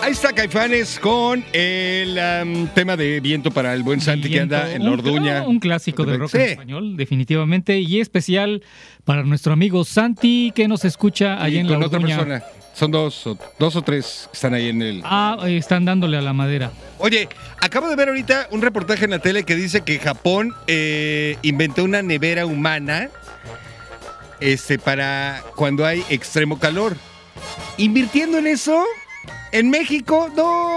Ahí está Caifanes con el tema de Viento para el buen Santi que anda en la Orduña. Un clásico del rock en español, definitivamente, y especial para nuestro amigo Santi que nos escucha allá en la otra Orduña. persona. Son dos o tres que están ahí en el... Están dándole a la madera. Oye, acabo de ver ahorita un reportaje en la tele que dice que Japón inventó una nevera humana para cuando hay extremo calor. Invirtiendo en eso, en México,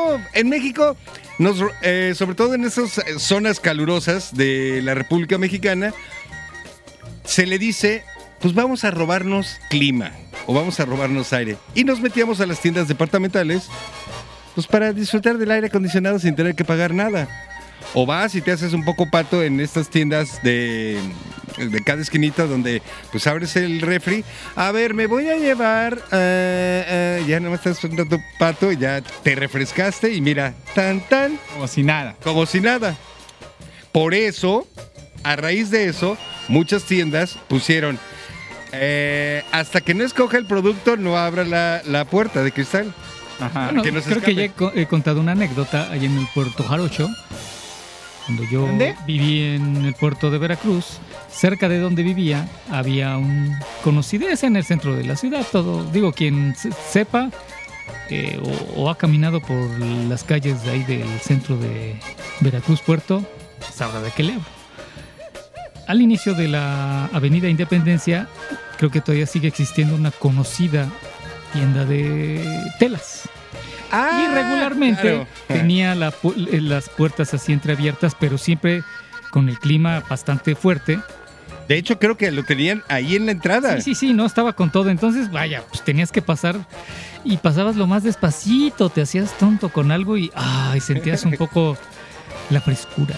sobre todo en esas zonas calurosas de la República Mexicana, se le dice, pues vamos a robarnos clima o vamos a robarnos aire. Y nos metíamos a las tiendas departamentales, pues para disfrutar del aire acondicionado sin tener que pagar nada. O vas y te haces un poco pato en estas tiendas de cada esquinita donde pues abres el refri. A ver, me voy a llevar, ya no me estás haciendo tu pato y ya te refrescaste y mira, tan. Como si nada. Como si nada. Por eso, a raíz de eso, muchas tiendas pusieron, hasta que no escoja el producto, no abra la puerta de cristal. Ajá. Bueno, creo que ya he contado una anécdota allá en el Puerto Jarocho. Cuando yo viví en el puerto de Veracruz, cerca de donde vivía, había un conocidez en el centro de la ciudad. Quien sepa o ha caminado por las calles de ahí del centro de Veracruz Puerto, sabrá de qué le hablo. Al inicio de la Avenida Independencia, creo que todavía sigue existiendo una conocida tienda de telas. Y regularmente tenía las puertas así entreabiertas, pero siempre con el clima bastante fuerte. De hecho, creo que lo tenían ahí en la entrada. Sí, no estaba con todo. Entonces, vaya, pues tenías que pasar y pasabas lo más despacito, te hacías tonto con algo y sentías un poco la frescura.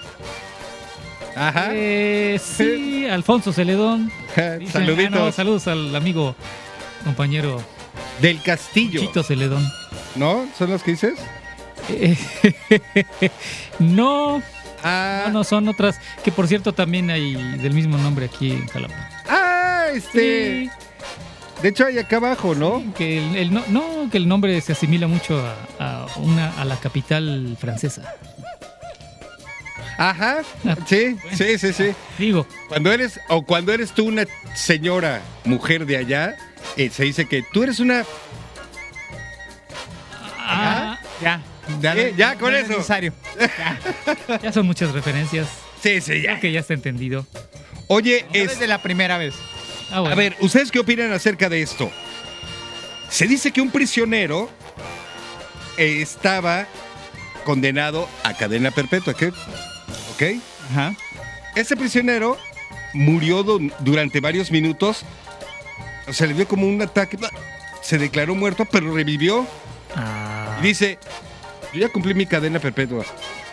Ajá. Sí, Alfonso Celedón. Saluditos. Saludos al amigo, compañero del Castillo. Chito Celedón. ¿No? ¿Son los que dices? No. No, son otras. Que por cierto también hay del mismo nombre aquí en Jalapa. Sí. De hecho hay acá abajo, ¿no? Sí, que el nombre se asimila mucho a la capital francesa. Ajá. Sí. Digo. Cuando eres tú una señora, mujer de allá, se dice que tú eres una... Ya con eso. Necesario. Ya son muchas referencias. Sí, ya. Creo que ya está entendido. Oye, desde la primera vez. Bueno. A ver, ¿ustedes qué opinan acerca de esto? Se dice que un prisionero estaba condenado a cadena perpetua, ¿ok? Ajá. Ese prisionero murió durante varios minutos. O sea, le dio como un ataque. Se declaró muerto, pero revivió. Y dice, yo ya cumplí mi cadena perpetua.